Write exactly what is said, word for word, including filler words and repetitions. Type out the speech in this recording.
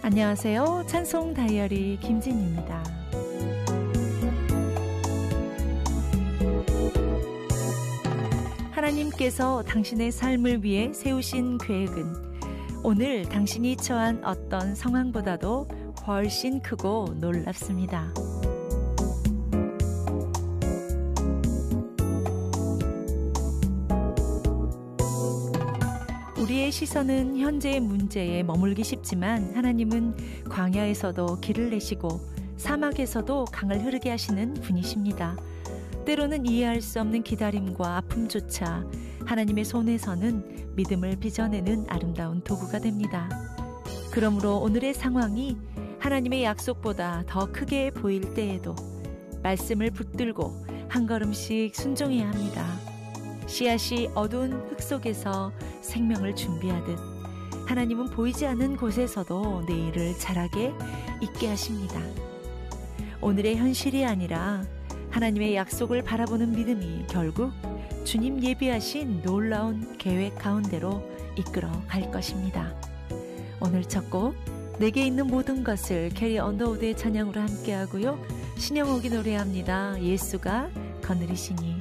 안녕하세요. 찬송 다이어리 김진입니다. 하나님께서 당신의 삶을 위해 세우신 계획은 오늘 당신이 처한 어떤 상황보다도 훨씬 크고 놀랍습니다. 우리의 시선은 현재의 문제에 머물기 쉽지만 하나님은 광야에서도 길을 내시고 사막에서도 강을 흐르게 하시는 분이십니다. 때로는 이해할 수 없는 기다림과 아픔조차 하나님의 손에서는 믿음을 빚어내는 아름다운 도구가 됩니다. 그러므로 오늘의 상황이 하나님의 약속보다 더 크게 보일 때에도 말씀을 붙들고 한 걸음씩 순종해야 합니다. 씨앗이 어두운 흙 속에서 생명을 준비하듯 하나님은 보이지 않는 곳에서도 내일을 자라게 있게 하십니다. 오늘의 현실이 아니라 하나님의 약속을 바라보는 믿음이 결국 주님 예비하신 놀라운 계획 가운데로 이끌어 갈 것입니다. 오늘 첫 곡 내게 있는 모든 것을 캐리 언더우드의 찬양으로 함께하고요. 신영옥이 노래합니다. 예수가 거느리시니.